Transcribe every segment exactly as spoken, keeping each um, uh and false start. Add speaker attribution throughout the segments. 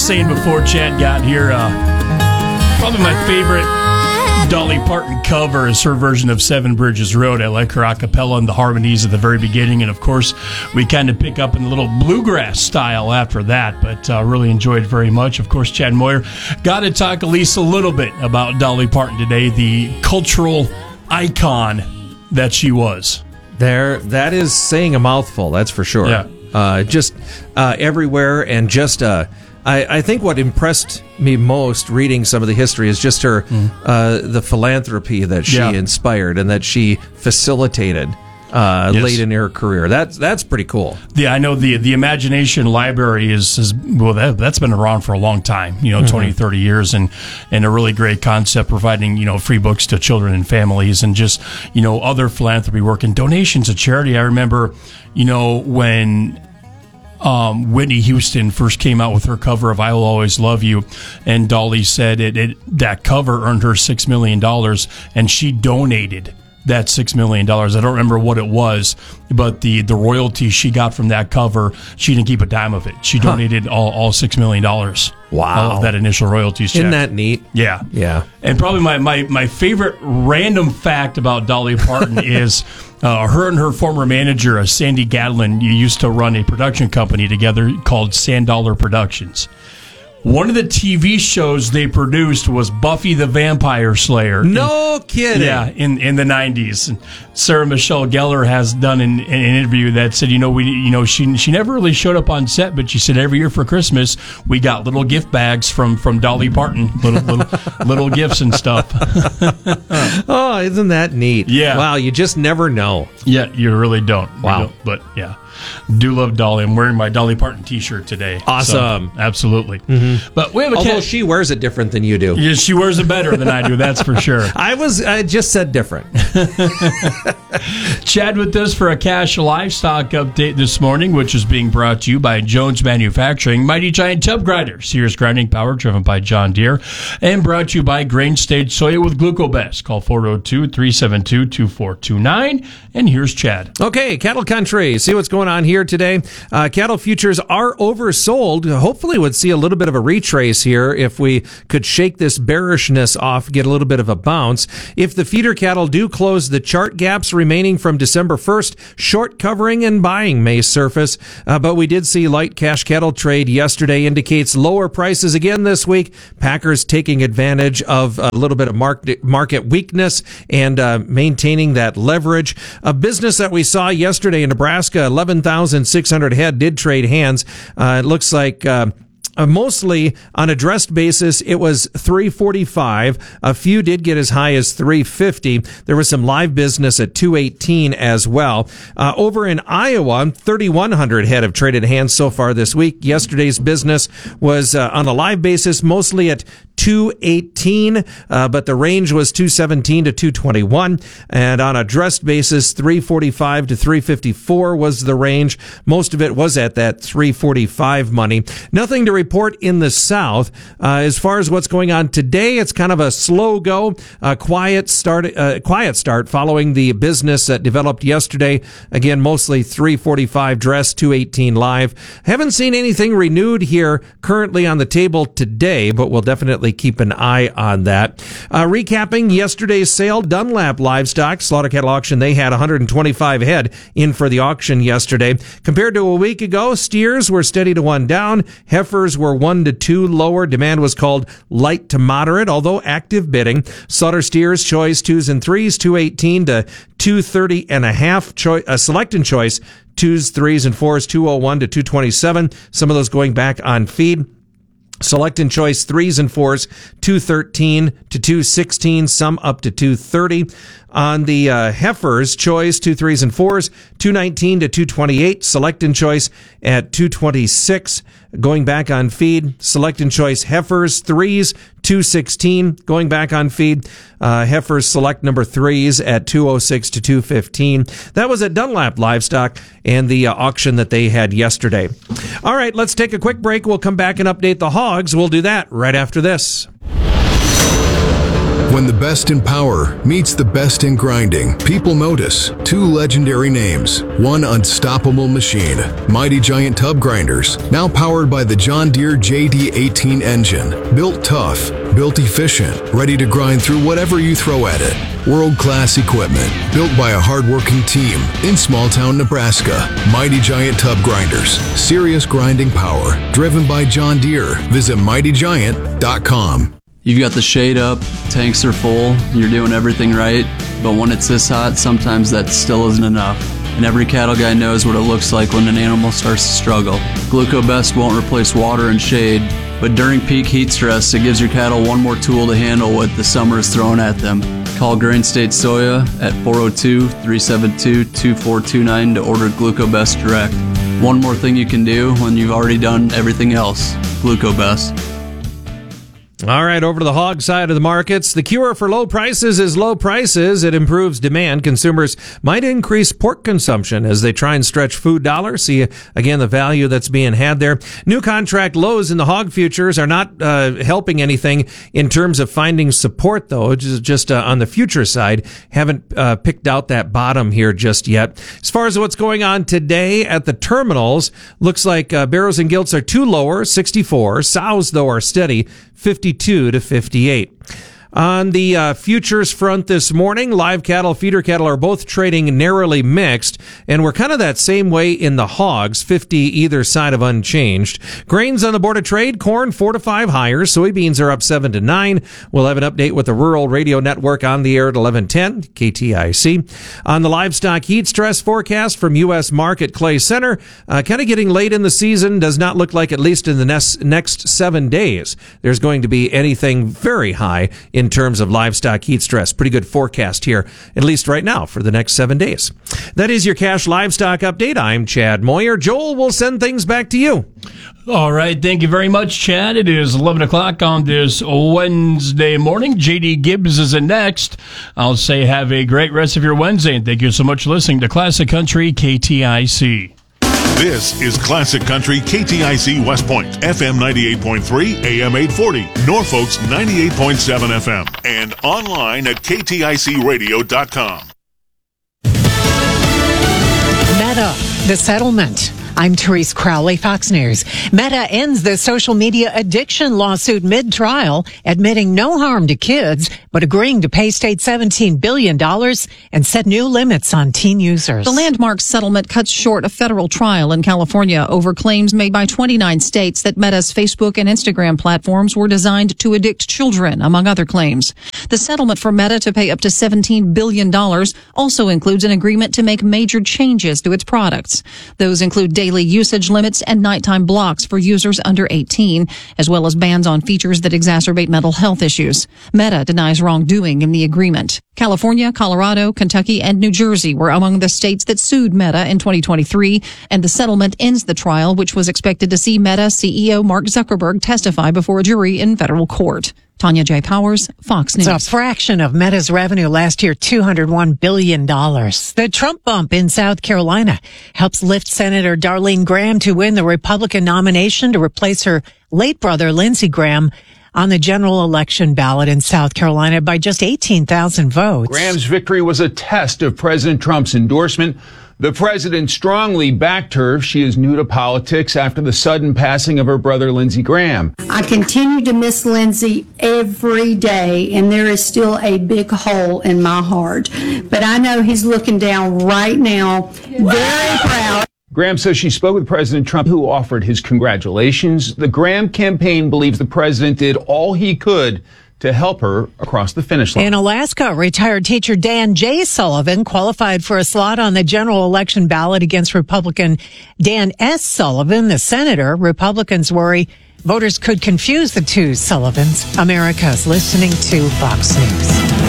Speaker 1: saying before Chad got here, uh, probably my favorite Dolly Parton cover is her version of Seven Bridges Road. I like her a cappella and the harmonies at the very beginning, and of course we kind of pick up in a little bluegrass style after that, but uh, really enjoyed it very much. Of course, Chad Moyer got to talk at least a little bit about Dolly Parton today, the cultural icon that she was.
Speaker 2: There, that is saying a mouthful, that's for sure.
Speaker 1: Yeah.
Speaker 2: Uh, just uh, everywhere, and just uh, I, I think what impressed me most reading some of the history is just her mm. uh, the philanthropy that she yeah. inspired and that she facilitated uh, yes. late in her career. That's that's pretty cool.
Speaker 1: Yeah, I know the the Imagination Library is, is well that, that's been around for a long time, you know, mm-hmm. twenty, thirty years, and and a really great concept, providing, you know, free books to children and families, and just, you know, other philanthropy work and donations to charity. I remember, you know, when Um, Whitney Houston first came out with her cover of "I Will Always Love You," and Dolly said it, it that cover earned her six million dollars, and she donated that six million dollars. I don't remember what it was, but the, the royalties she got from that cover, she didn't keep a dime of it. She donated huh. all, all six million dollars.
Speaker 2: Wow.
Speaker 1: Of that initial royalties check.
Speaker 2: Isn't that neat?
Speaker 1: Yeah.
Speaker 2: Yeah.
Speaker 1: And probably my, my, my favorite random fact about Dolly Parton is uh, her and her former manager, uh, Sandy Gadlin, used to run a production company together called Sand Dollar Productions. One of the T V shows they produced was Buffy the Vampire Slayer.
Speaker 2: No in, kidding.
Speaker 1: Yeah, in, in the nineties. And Sarah Michelle Gellar has done an, an interview that said, you know, we, you know, she she never really showed up on set, but she said every year for Christmas we got little gift bags from, from Dolly Parton, little little, little gifts and stuff.
Speaker 2: Oh, isn't that neat?
Speaker 1: Yeah.
Speaker 2: Wow, you just never know.
Speaker 1: Yeah, you really don't.
Speaker 2: Wow.
Speaker 1: You don't, but yeah. Do love Dolly. I'm wearing my Dolly Parton t-shirt today.
Speaker 2: Awesome.
Speaker 1: So, absolutely. Mm-hmm. But we have a
Speaker 2: Although
Speaker 1: cat-
Speaker 2: she wears it different than you do.
Speaker 1: Yeah, she wears it better than I do, that's for sure.
Speaker 2: I was I just said different.
Speaker 1: Chad with us for a cash livestock update this morning, which is being brought to you by Jones Manufacturing, Mighty Giant Tub Grinder, Sears grinding power driven by John Deere, and brought to you by Grain Stage Soya with Glucobest. Call four oh two, three seven two, two four two nine. And here's Chad.
Speaker 2: Okay, Cattle Country. See what's going on here today. Uh, cattle futures are oversold. Hopefully we'd see a little bit of a retrace here if we could shake this bearishness off, get a little bit of a bounce. If the feeder cattle do close the chart gaps remaining from December first, short covering and buying may surface. Uh, but we did see light cash cattle trade yesterday, indicates lower prices again this week. Packers taking advantage of a little bit of market, market weakness and uh, maintaining that leverage. A business that we saw yesterday in Nebraska, eleven thousand six hundred head did trade hands. Uh, it looks like uh, Uh, mostly on a dressed basis, it was three forty-five. A few did get as high as three fifty. There was some live business at two eighteen as well. Uh, over in Iowa, thirty-one hundred head have traded hands so far this week. Yesterday's business was uh, on a live basis, mostly at two eighteen, uh, but the range was two seventeen to two twenty-one. And on a dressed basis, three forty-five to three fifty-four was the range. Most of it was at that three forty-five money. Nothing to report in the South. Uh, as far as what's going on today, it's kind of a slow go, a quiet start, uh, quiet start following the business that developed yesterday. Again, mostly three forty-five dress, two eighteen live. Haven't seen anything renewed here currently on the table today, but we'll definitely keep an eye on that. Uh, recapping yesterday's sale, Dunlap Livestock Slaughter Cattle Auction, they had one hundred twenty-five head in for the auction yesterday. Compared to a week ago, steers were steady to one down. Heifers were one to two lower. Demand was called light to moderate, although active bidding. Slaughter steers, choice twos and threes, two eighteen to two thirty and a half. Choi- uh, select and choice, twos, threes, and fours, two oh one to two twenty-seven. Some of those going back on feed. Select and choice threes and fours, two thirteen to two sixteen, some up to two thirty. On the uh, heifers, choice two threes and fours, two nineteen to two twenty-eight. Select and choice at two twenty-six. Going back on feed, select and choice heifers, threes, two sixteen. Going back on feed, uh, heifers select number threes at two oh six to two fifteen. That was at Dunlap Livestock and the uh, auction that they had yesterday. All right, let's take a quick break. We'll come back and update the hogs. We'll do that right after this.
Speaker 3: When the best in power meets the best in grinding, people notice two legendary names, one unstoppable machine, Mighty Giant Tub Grinders, now powered by the John Deere J D eighteen engine. Built tough, built efficient, ready to grind through whatever you throw at it. World-class equipment, built by a hard-working team in small-town Nebraska. Mighty Giant Tub Grinders, serious grinding power, driven by John Deere. Visit mighty giant dot com.
Speaker 4: You've got the shade up, tanks are full, you're doing everything right, but when it's this hot, sometimes that still isn't enough. And every cattle guy knows what it looks like when an animal starts to struggle. Glucobest won't replace water and shade, but during peak heat stress, it gives your cattle one more tool to handle what the summer is throwing at them. Call Grain State Soya at four oh two, three seven two, two four two nine to order Glucobest direct. One more thing you can do when you've already done everything else. Glucobest.
Speaker 2: All right, over to the hog side of the markets. The cure for low prices is low prices. It improves demand. Consumers might increase pork consumption as they try and stretch food dollars. See, again, the value that's being had there. New contract lows in the hog futures are not uh, helping anything in terms of finding support, though. Just, just uh, on the future side, haven't uh, picked out that bottom here just yet. As far as what's going on today at the terminals, looks like uh, barrows and gilts are two lower, sixty-four. Sows, though, are steady, fifty-two to fifty-eight. On the uh, futures front this morning, live cattle, feeder cattle are both trading narrowly mixed, and we're kind of that same way in the hogs, fifty either side of unchanged. Grains on the board of trade, corn four to five higher, soybeans are up seven to nine. We'll have an update with the Rural Radio Network on the air at eleven ten, K T I C. On the livestock heat stress forecast from U S Market Clay Center, uh, kind of getting late in the season, does not look like at least in the next, next seven days there's going to be anything very high in In terms of livestock heat stress. Pretty good forecast here, at least right now, for the next seven days. That is your Cash Livestock Update. I'm Chad Moyer. Joel will send things back to you.
Speaker 1: All right. Thank you very much, Chad. It is eleven o'clock on this Wednesday morning. J D Gibbs is in next. I'll say have a great rest of your Wednesday, and thank you so much for listening to Classic Country K T I C.
Speaker 5: This is Classic Country K T I C West Point, F M ninety-eight point three, A M eight forty, Norfolk's ninety-eight point seven F M, and online at K T I C radio dot com.
Speaker 6: Meta, the settlement. I'm Therese Crowley, Fox News. Meta ends the social media addiction lawsuit mid-trial, admitting no harm to kids, but agreeing to pay state seventeen billion dollars and set new limits on teen users.
Speaker 7: The landmark settlement cuts short a federal trial in California over claims made by twenty-nine states that Meta's Facebook and Instagram platforms were designed to addict children, among other claims. The settlement for Meta to pay up to seventeen billion dollars also includes an agreement to make major changes to its products. Those include daily usage limits and nighttime blocks for users under eighteen, as well as bans on features that exacerbate mental health issues. Meta denies wrongdoing in the agreement. California, Colorado, Kentucky, and New Jersey were among the states that sued Meta in twenty twenty-three, and the settlement ends the trial, which was expected to see Meta C E O Mark Zuckerberg testify before a jury in federal court. Tanya J. Powers, Fox News.
Speaker 6: It's a fraction of Meta's revenue last year, two hundred one billion dollars. The Trump bump in South Carolina helps lift Senator Darlene Graham to win the Republican nomination to replace her late brother, Lindsey Graham, on the general election ballot in South Carolina by just eighteen thousand votes.
Speaker 8: Graham's victory was a test of President Trump's endorsement. The president strongly backed her. She is new to politics after the sudden passing of her brother, Lindsey Graham.
Speaker 9: I continue to miss Lindsey every day, and there is still a big hole in my heart. But I know he's looking down right now, very proud.
Speaker 8: Graham says she spoke with President Trump, who offered his congratulations. The Graham campaign believes the president did all he could to help her across the finish line.
Speaker 6: In Alaska, retired teacher Dan J. Sullivan qualified for a slot on the general election ballot against Republican Dan S. Sullivan, the senator. Republicans worry voters could confuse the two Sullivans. America's listening to Fox News.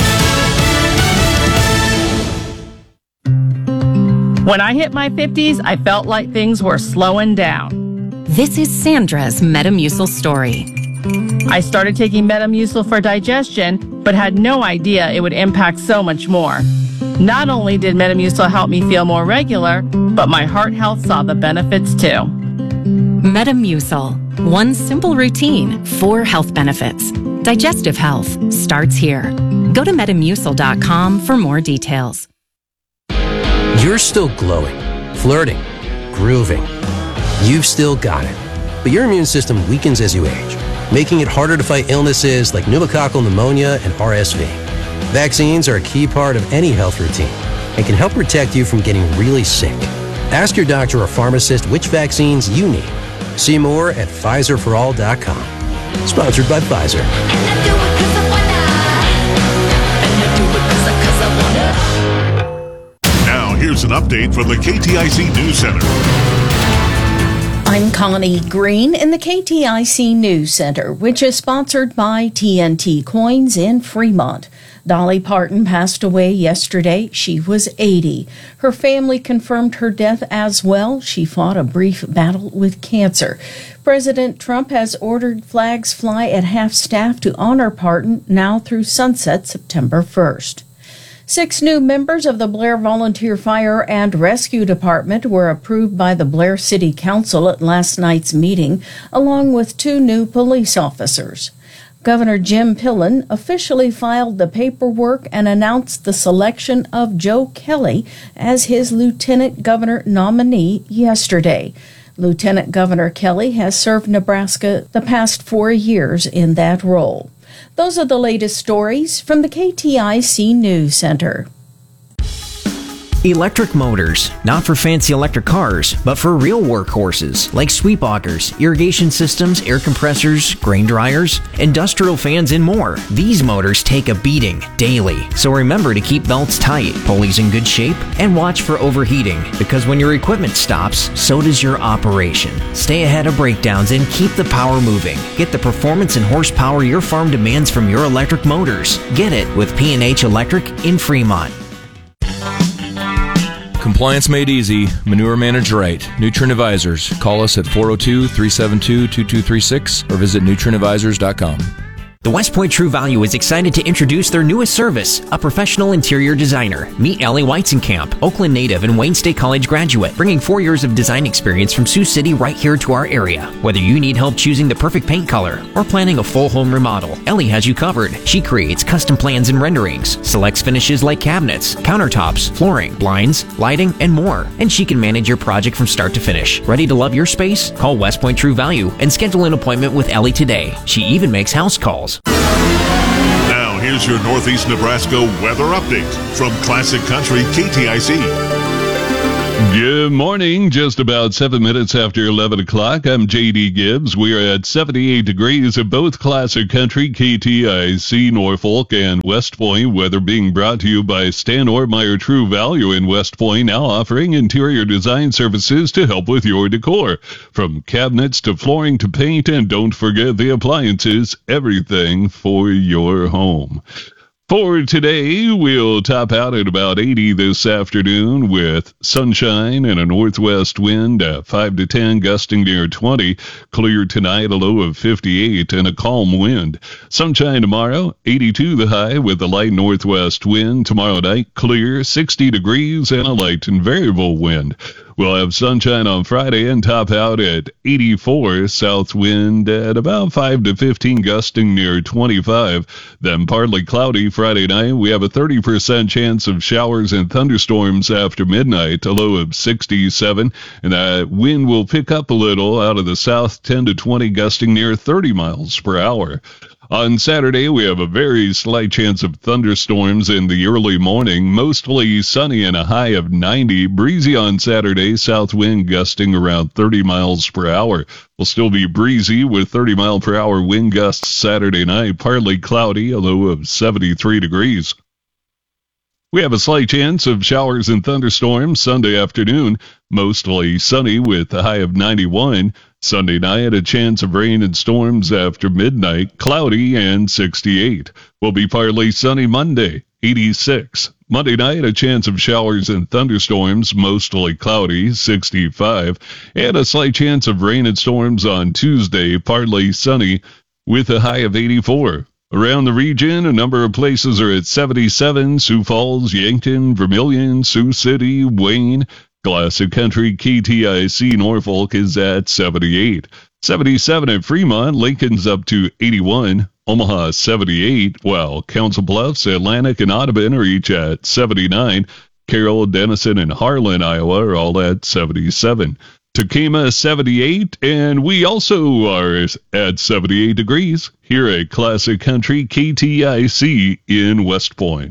Speaker 10: When I hit my fifties, I felt like things were slowing down.
Speaker 11: This is Sandra's Metamucil story.
Speaker 10: I started taking Metamucil for digestion, but had no idea it would impact so much more. Not only did Metamucil help me feel more regular, but my heart health saw the benefits too.
Speaker 11: Metamucil. One simple routine, four health benefits. Digestive health starts here. Go to Metamucil dot com for more details.
Speaker 12: You're still glowing, flirting, grooving. You've still got it. But your immune system weakens as you age, making it harder to fight illnesses like pneumococcal pneumonia and R S V. Vaccines are a key part of any health routine and can help protect you from getting really sick. Ask your doctor or pharmacist which vaccines you need. See more at Pfizer for all dot com. Sponsored by Pfizer.
Speaker 5: Now, here's an update from the K T I C News Center.
Speaker 13: I'm Connie Green in the K T I C News Center, which is sponsored by T N T Coins in Fremont. Dolly Parton passed away yesterday. She was eighty. Her family confirmed her death as well. She fought a brief battle with cancer. President Trump has ordered flags fly at half-staff to honor Parton now through sunset September first. Six new members of the Blair Volunteer Fire and Rescue Department were approved by the Blair City Council at last night's meeting, along with two new police officers. Governor Jim Pillen officially filed the paperwork and announced the selection of Joe Kelly as his lieutenant governor nominee yesterday. Lieutenant Governor Kelly has served Nebraska the past four years in that role. Those are the latest stories from the K T I C News Center.
Speaker 14: Electric motors, not for fancy electric cars, but for real workhorses like sweep augers, irrigation systems, air compressors, grain dryers, industrial fans, and more. These motors take a beating daily, so remember to keep belts tight, pulleys in good shape, and watch for overheating, because when your equipment stops, so does your operation. Stay ahead of breakdowns and keep the power moving. Get the performance and horsepower your farm demands from your electric motors. Get it with P and H Electric in Fremont.
Speaker 15: Compliance made easy. Manure managed right. Nutrient Advisors. Call us at four oh two, three seven two, two two three six or visit nutrient advisors dot com.
Speaker 14: The West Point True Value is excited to introduce their newest service, a professional interior designer. Meet Ellie Weizenkamp, Oakland native and Wayne State College graduate, bringing four years of design experience from Sioux City right here to our area. Whether you need help choosing the perfect paint color or planning a full home remodel, Ellie has you covered. She creates custom plans and renderings, selects finishes like cabinets, countertops, flooring, blinds, lighting, and more. And she can manage your project from start to finish. Ready to love your space? Call West Point True Value and schedule an appointment with Ellie today. She even makes house calls.
Speaker 5: Now, here's your Northeast Nebraska weather update from Classic Country K T I C.
Speaker 16: Good morning. Just about seven minutes after eleven o'clock. I'm J D Gibbs. We are at seventy-eight degrees at both Classic Country, K T I C, Norfolk, and West Point. Weather being brought to you by Stan Ortmeyer True Value in West Point, now offering interior design services to help with your decor. From cabinets to flooring to paint, and don't forget the appliances, everything for your home. For today, we'll top out at about eighty this afternoon with sunshine and a northwest wind at five to ten, gusting near twenty. Clear tonight, a low of fifty-eight and a calm wind. Sunshine tomorrow, eighty-two the high with a light northwest wind. Tomorrow night, clear, sixty degrees and a light and variable wind. We'll have sunshine on Friday and top out at eighty-four, south wind at about five to fifteen, gusting near twenty-five. Then partly cloudy Friday night. We have a thirty percent chance of showers and thunderstorms after midnight, a low of sixty-seven. And that wind will pick up a little out of the south, ten to twenty, gusting near thirty miles per hour. On Saturday, we have a very slight chance of thunderstorms in the early morning, mostly sunny and a high of ninety. Breezy on Saturday, south wind gusting around thirty miles per hour. Will still be breezy with thirty mile per hour wind gusts Saturday night, partly cloudy, a low of seventy-three degrees. We have a slight chance of showers and thunderstorms Sunday afternoon, mostly sunny with a high of ninety-one. Sunday night, a chance of rain and storms after midnight, cloudy and sixty-eight. Will be partly sunny Monday, eighty-six. Monday night, a chance of showers and thunderstorms, mostly cloudy, sixty-five. And a slight chance of rain and storms on Tuesday, partly sunny, with a high of eighty-four. Around the region, a number of places are at seventy-seven, Sioux Falls, Yankton, Vermilion, Sioux City, Wayne. Classic Country K T I C Norfolk is at seventy-eight. seventy-seven at Fremont, Lincoln's up to eighty-one. Omaha seventy-eight, while Council Bluffs, Atlantic, and Audubon are each at seventy-nine. Carroll, Denison, and Harlan, Iowa are all at seventy-seven. Tacoma seventy-eight, and we also are at seventy-eight degrees here at Classic Country K T I C in West Point.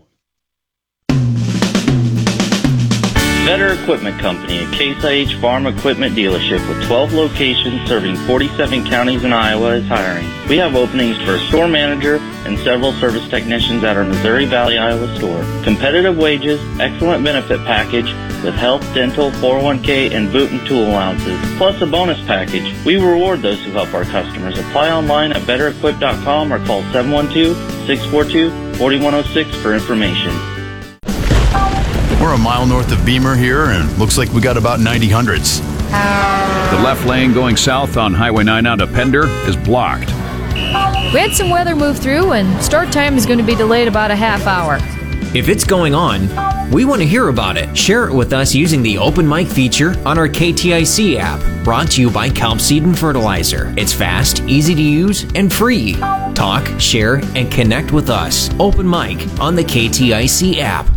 Speaker 17: Vetter Equipment Company, a Case I H farm equipment dealership with twelve locations serving forty-seven counties in Iowa, is hiring. We have openings for a store manager and several service technicians at our Missouri Valley, Iowa store. Competitive wages, excellent benefit package with health, dental, four oh one k, and boot and tool allowances, plus a bonus package. We reward those who help our customers. Apply online at vetter equip dot com or call seven one two, six four two, four one zero six for information.
Speaker 18: We're a mile north of Beamer here, and looks like we got about ninety hundreds.
Speaker 19: The left lane going south on Highway nine out of Pender is blocked.
Speaker 20: We had some weather move through, and start time is going to be delayed about a half hour.
Speaker 14: If it's going on, we want to hear about it. Share it with us using the open mic feature on our K T I C app, brought to you by Kelp Seed and Fertilizer. It's fast, easy to use, and free. Talk, share, and connect with us. Open mic on the K T I C app.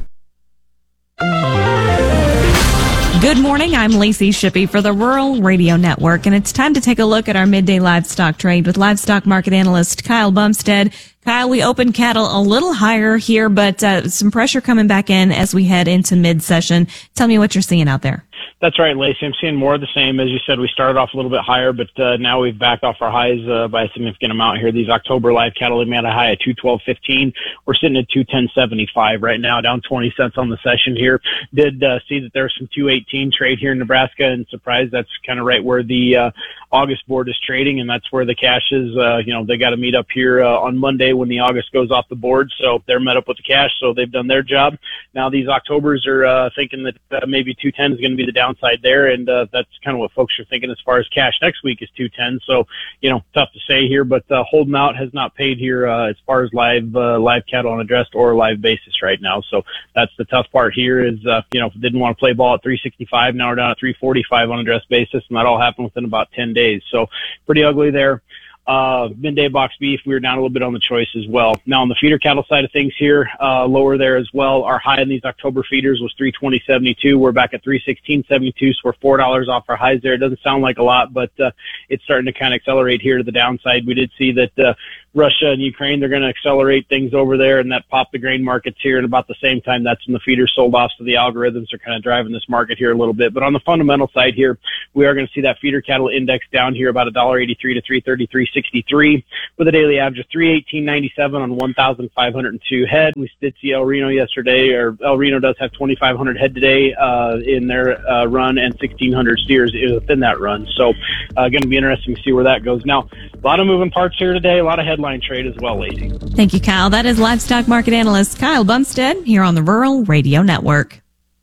Speaker 21: Good morning, I'm Lacey Shippey for the Rural Radio Network, and it's time to take a look at our midday livestock trade with livestock market analyst Kyle Bumstead. Kyle, we opened cattle a little higher here, but uh, some pressure coming back in as we head into mid-session. Tell me what you're seeing out there.
Speaker 22: That's right, Lacey. I'm seeing more of the same. As you said, we started off a little bit higher, but uh, now we've backed off our highs uh, by a significant amount here. These October live cattle, they made a high at two twelve fifteen. We're sitting at two ten seventy-five right now, down twenty cents on the session here. Did uh, see that there's some two eighteen trade here in Nebraska, and surprised that's kind of right where the uh, August board is trading, and that's where the cash is. Uh, you know, they got to meet up here uh, on Monday when the August goes off the board, so they're met up with the cash, so they've done their job. Now these Octobers are uh, thinking that uh, maybe two ten is going to be the downside there, and uh, that's kind of what folks are thinking as far as cash next week is two ten. So, you know, tough to say here, but uh, holding out has not paid here uh, as far as live uh, live cattle on addressed or live basis right now. So that's the tough part here is, uh, you know, didn't want to play ball at three sixty-five. Now we're down at three forty-five on addressed basis, and that all happened within about ten days. So pretty ugly there. Uh, midday box beef, we were down a little bit on the choice as well. Now on the feeder cattle side of things here, uh, lower there as well. Our high in these October feeders was three twenty seventy-two. We're back at three sixteen seventy-two, so we're four dollars off our highs there. It doesn't sound like a lot, but, uh, it's starting to kind of accelerate here to the downside. We did see that, uh, Russia and Ukraine, they're going to accelerate things over there, and that popped the grain markets here. And about the same time, that's when the feeders sold off. So the algorithms are kind of driving this market here a little bit. But on the fundamental side here, we are going to see that feeder cattle index down here about one eighty-three to three thirty-three sixty-three with a daily average of three eighteen ninety-seven on one thousand five hundred two head. We did see El Reno yesterday, or El Reno does have twenty-five hundred head today uh, in their uh, run, and sixteen hundred steers within that run. So uh, going to be interesting to see where that goes. Now, a lot of moving parts here today, a lot of headline trade as well, Lacey.
Speaker 21: Thank you, Kyle. That is livestock market analyst Kyle Bumstead here on the Rural Radio Network.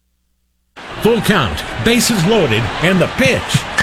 Speaker 23: Full count, bases loaded, and the pitch.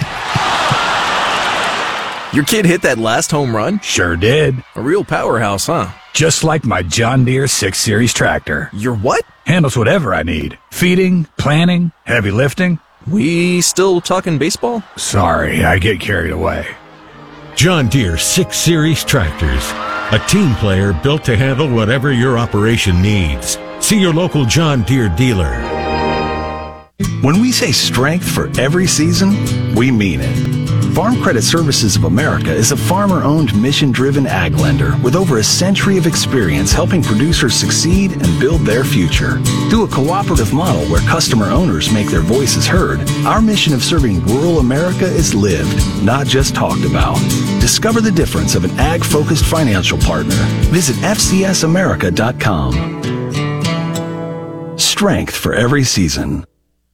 Speaker 24: Your kid hit that last home run?
Speaker 25: Sure did.
Speaker 24: A real powerhouse, huh?
Speaker 25: Just like my John Deere six series tractor.
Speaker 24: Your what?
Speaker 25: Handles whatever I need. Feeding, planting, heavy lifting.
Speaker 24: We still talking baseball?
Speaker 25: Sorry, I get carried away.
Speaker 23: John Deere six series tractors. A team player built to handle whatever your operation needs. See your local John Deere dealer.
Speaker 25: When we say strength for every season, we mean it. Farm Credit Services of America is a farmer-owned, mission-driven ag lender with over a century of experience helping producers succeed and build their future. Through a cooperative model where customer owners make their voices heard, our mission of serving rural America is lived, not just talked about. Discover the difference of an ag-focused financial partner. Visit F C S America dot com. Strength for every season.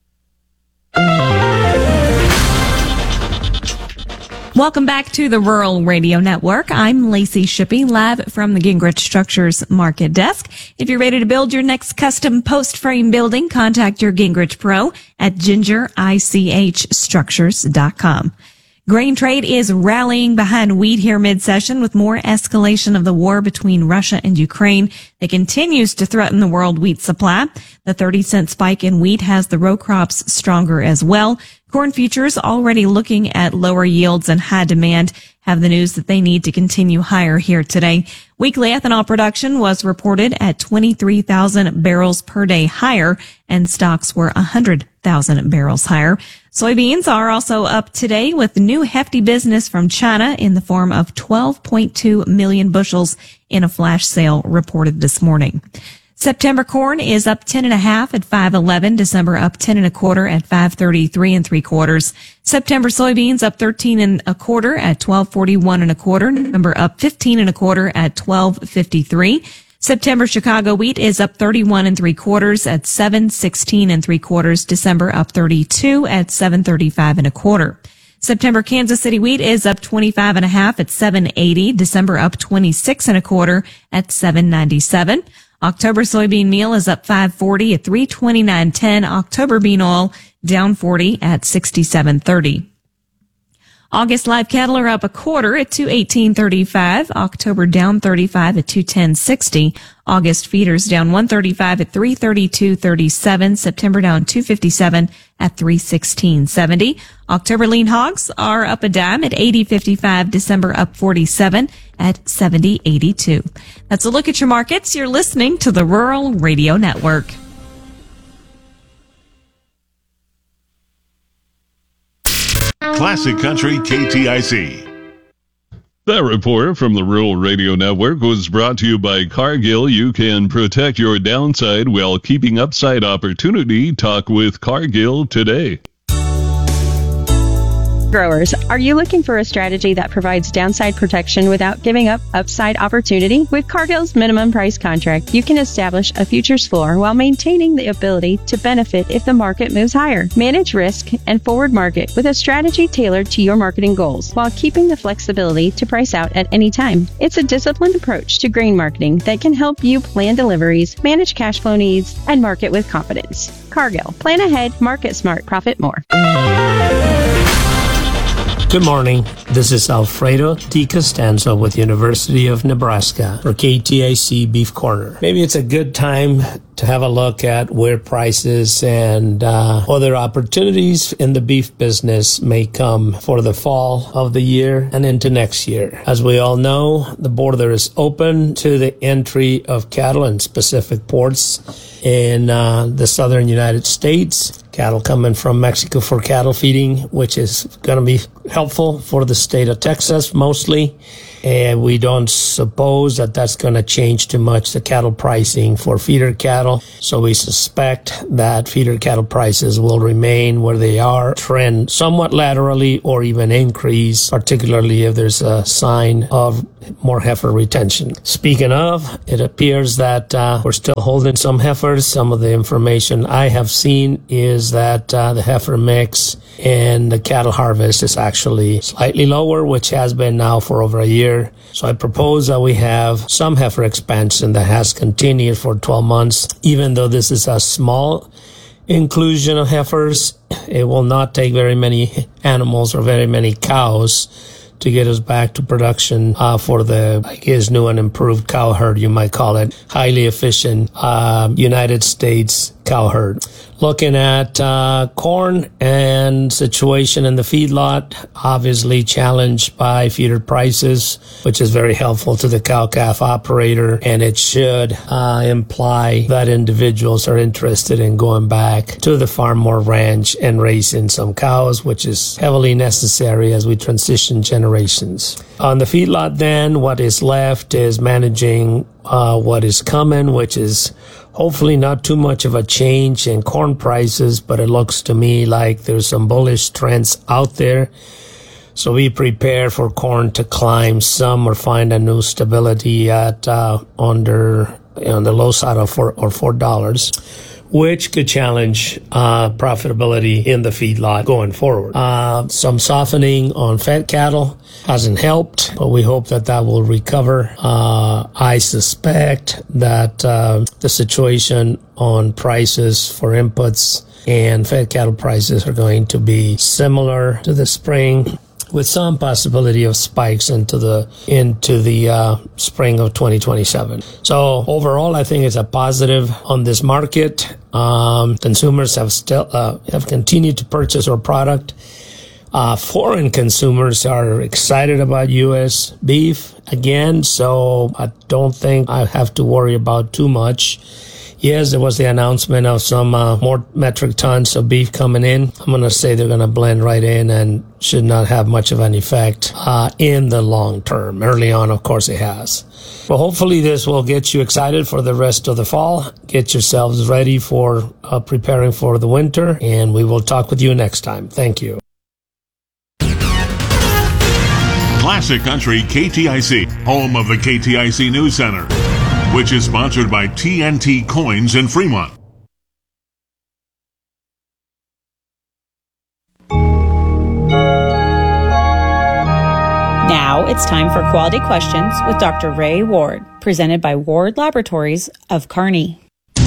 Speaker 21: Welcome back to the Rural Radio Network. I'm Lacey Shippey, live from the Gingrich Structures Market Desk. If you're ready to build your next custom post frame building, contact your Gingrich Pro at ginger ich structures dot com. Grain trade is rallying behind wheat here mid-session with more escalation of the war between Russia and Ukraine that continues to threaten the world wheat supply. The thirty cent spike in wheat has the row crops stronger as well. Corn futures already looking at lower yields and high demand have the news that they need to continue higher here today. Weekly ethanol production was reported at twenty-three thousand barrels per day higher, and stocks were one hundred thousand barrels higher. Soybeans are also up today with new hefty business from China in the form of twelve point two million bushels in a flash sale reported this morning. September corn is up ten and a half at five eleven. December up ten and a quarter at five thirty-three and three quarters. September soybeans up thirteen and a quarter at twelve forty-one and a quarter. November up fifteen and a quarter at twelve fifty-three. September Chicago wheat is up thirty-one and three quarters at seven sixteen and three quarters. December up thirty-two at seven thirty-five and a quarter. September Kansas City wheat is up twenty-five and a half at seven eighty. December up twenty-six and a quarter at seven ninety-seven. October soybean meal is up five forty at three twenty-nine ten. October bean oil down forty at sixty-seven thirty. August live cattle are up a quarter at two eighteen thirty-five. October down thirty-five at two ten sixty. August feeders down one thirty-five at three thirty-two thirty-seven. September down two fifty-seven at three sixteen seventy. October lean hogs are up a dime at eighty fifty-five. December up forty-seven at seventy eighty-two. That's a look at your markets. You're listening to the Rural Radio Network.
Speaker 5: Classic Country K T I C.
Speaker 16: That report from the Rural Radio Network was brought to you by Cargill. You can protect your downside while keeping upside opportunity. Talk with Cargill today.
Speaker 1: Growers, are you looking for a strategy that provides downside protection without giving up upside opportunity? With Cargill's minimum price contract, you can establish a futures floor while maintaining the ability to benefit if the market moves higher. Manage risk and forward market with a strategy tailored to your marketing goals while keeping the flexibility to price out at any time. It's a disciplined approach to grain marketing that can help you plan deliveries, manage cash flow needs, and market with confidence. Cargill. Plan ahead, market smart, profit more.
Speaker 2: Good morning. This is Alfredo Di Costanzo with University of Nebraska for K T I C Beef Corner. Maybe it's a good time to have a look at where prices and uh, other opportunities in the beef business may come for the fall of the year and into next year. As we all know, the border is open to the entry of cattle in specific ports in uh, the southern United States. Cattle coming from Mexico for cattle feeding, which is going to be helpful for the state of Texas mostly. And we don't suppose that that's going to change too much the cattle pricing for feeder cattle. So we suspect that feeder cattle prices will remain where they are, trend somewhat laterally or even increase, particularly if there's a sign of more heifer retention. Speaking of, it appears that uh, we're still holding some heifers. Some of the information I have seen is that uh, the heifer mix and the cattle harvest is actually slightly lower, which has been now for over a year. So I propose that we have some heifer expansion that has continued for twelve months. Even though this is a small inclusion of heifers, it will not take very many animals or very many cows to get us back to production uh, for the, I guess, new and improved cow herd, you might call it, highly efficient uh, United States cow herd. Looking at uh, corn and situation in the feedlot, obviously challenged by feeder prices, which is very helpful to the cow-calf operator, and it should uh, imply that individuals are interested in going back to the farm or ranch and raising some cows, which is heavily necessary as we transition generations. On the feedlot then, what is left is managing uh, what is coming, which is hopefully not too much of a change in corn prices, but it looks to me like there's some bullish trends out there. So we prepare for corn to climb some or find a new stability at uh, under on the low side of four or four dollars, which could challenge uh, profitability in the feedlot going forward. Uh, some softening on fat cattle hasn't helped, but we hope that that will recover. Uh, I suspect that uh, the situation on prices for inputs and fat cattle prices are going to be similar to the spring. with some possibility of spikes into the into the uh, spring of twenty twenty-seven. So overall, I think it's a positive on this market. Um, consumers have still uh, have continued to purchase our product. Uh, foreign consumers are excited about U S beef again, so I don't think I have to worry about too much. Yes, there was the announcement of some uh, more metric tons of beef coming in. I'm going to say they're going to blend right in and should not have much of an effect uh, in the long term. Early on, of course, it has. Well, hopefully this will get you excited for the rest of the fall. Get yourselves ready for uh, preparing for the winter, and we will talk with you next time. Thank you.
Speaker 5: Classic Country K T I C, home of the K T I C News Center, which is sponsored by T N T Coins in Fremont.
Speaker 3: Now it's time for Quality Questions with Doctor Ray Ward, presented by Ward Laboratories of Kearney.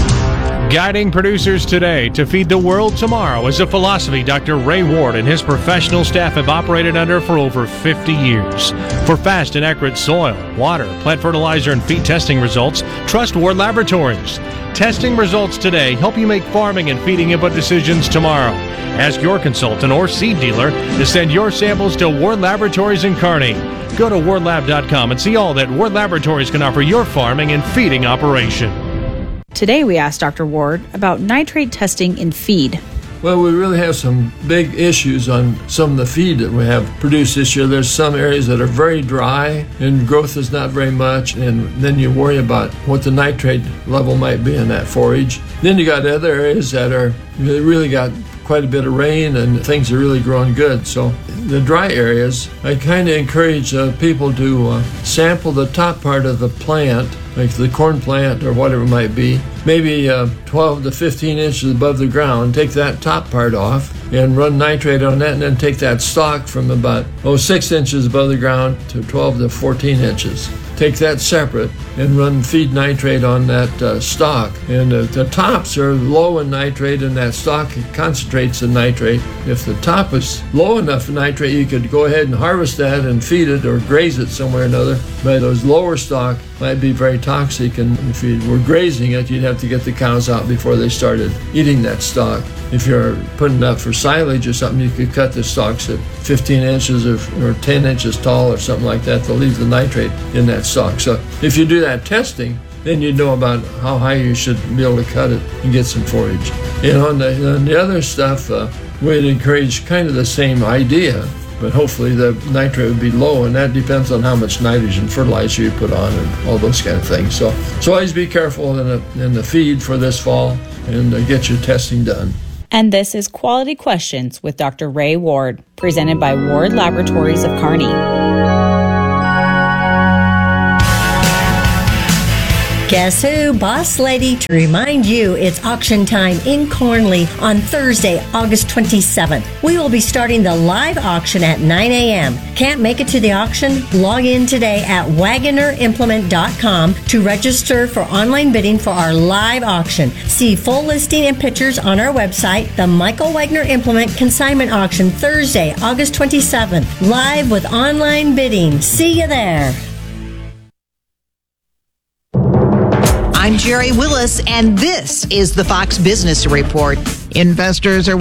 Speaker 4: Guiding producers today to feed the world tomorrow is a philosophy Doctor Ray Ward and his professional staff have operated under for over fifty years. For fast and accurate soil, water, plant fertilizer, and feed testing results, trust Ward Laboratories. Testing results today help you make farming and feeding input decisions tomorrow. Ask your consultant or seed dealer to send your samples to Ward Laboratories in Kearney. Go to ward lab dot com and see all that Ward Laboratories can offer your farming and feeding operation.
Speaker 3: Today we asked Doctor Ward about nitrate testing in feed.
Speaker 7: Well, we really have some big issues on some of the feed that we have produced this year. There's some areas that are very dry and growth is not very much, and then you worry about what the nitrate level might be in that forage. Then you got other areas that are really, really got quite a bit of rain and things are really growing good. So the dry areas, I kind of encourage uh, people to uh, sample the top part of the plant, like the corn plant or whatever it might be, maybe uh, twelve to fifteen inches above the ground. Take that top part off and run nitrate on that, and then take that stalk from about oh six inches above the ground to twelve to fourteen inches. Take that separate and run feed nitrate on that uh, stalk. And uh, the tops are low in nitrate, and that stalk concentrates the nitrate. If the top is low enough in nitrate, you could go ahead and harvest that and feed it or graze it somewhere or another. But those lower stalk might be very toxic, and if you were grazing it, you'd have to get the cows out before they started eating that stalk. If you're putting it up for silage or something, you could cut the stalks at fifteen inches or, or ten inches tall or something like that to leave the nitrate in that stalk. So if you do that testing, then you know about how high you should be able to cut it and get some forage. And on the, on the other stuff, uh, we'd encourage kind of the same idea, but hopefully the nitrate would be low, and that depends on how much nitrogen fertilizer you put on and all those kind of things. So, so always be careful in the, in the feed for this fall and uh, get your testing done.
Speaker 3: And this is Quality Questions with Doctor Ray Ward, presented by Ward Laboratories of Kearney.
Speaker 8: Guess who? Boss Lady to remind you it's auction time in Cornley on Thursday, August twenty-seventh. We will be starting the live auction at nine a.m. Can't make it to the auction? Log in today at wagoner implement dot com to register for online bidding for our live auction. See full listing and pictures on our website. The Michael Wagner Implement Consignment Auction, Thursday, August twenty-seventh. Live with online bidding. See you there.
Speaker 9: I'm Jerry Willis, and this is the Fox Business Report. Investors are